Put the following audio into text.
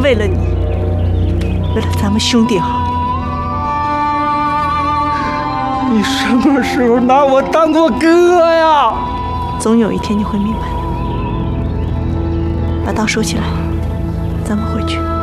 为了你，为了咱们兄弟好。 你什么时候拿我当过哥呀？ 总有一天你会明白的。把刀收起来，咱们回去。